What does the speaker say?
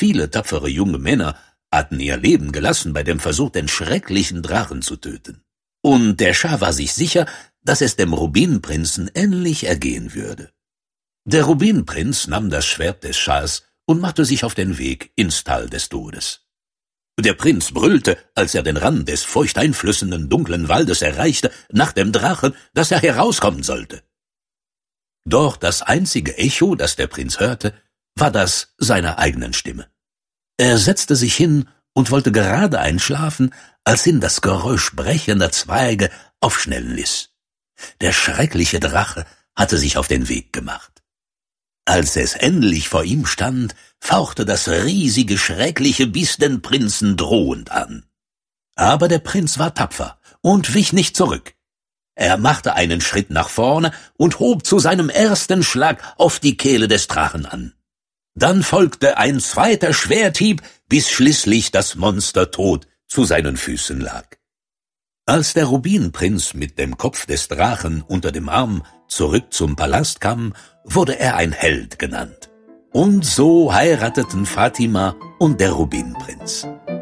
Viele tapfere junge Männer hatten ihr Leben gelassen bei dem Versuch, den schrecklichen Drachen zu töten. Und der Schah war sich sicher, dass es dem Rubinprinzen ähnlich ergehen würde. Der Rubinprinz nahm das Schwert des Schahs und machte sich auf den Weg ins Tal des Todes. Der Prinz brüllte, als er den Rand des feuchteinflößenden dunklen Waldes erreichte, nach dem Drachen, dass er herauskommen sollte. Doch das einzige Echo, das der Prinz hörte, war das seiner eigenen Stimme. Er setzte sich hin und wollte gerade einschlafen, als ihn das Geräusch brechender Zweige aufschnellen ließ. Der schreckliche Drache hatte sich auf den Weg gemacht. Als es endlich vor ihm stand, fauchte das riesige, schreckliche Biest den Prinzen drohend an. Aber der Prinz war tapfer und wich nicht zurück. Er machte einen Schritt nach vorne und hob zu seinem ersten Schlag auf die Kehle des Drachen an. Dann folgte ein zweiter Schwerthieb, bis schließlich das Monster tot zu seinen Füßen lag. Als der Rubinprinz mit dem Kopf des Drachen unter dem Arm zurück zum Palast kam, wurde er ein Held genannt. Und so heirateten Fatima und der Rubinprinz.